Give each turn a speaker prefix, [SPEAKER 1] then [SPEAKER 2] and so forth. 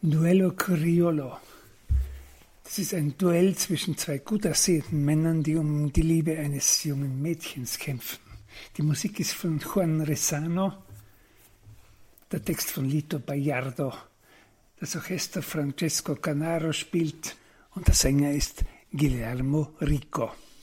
[SPEAKER 1] Duello Criollo. Das ist ein Duell zwischen zwei gut aussehenden Männern, die um die Liebe eines jungen Mädchens kämpfen. Die Musik ist von Juan Resano, der Text von Lito Bayardo, das Orchester Francesco Canaro spielt und der Sänger ist Guillermo Rico.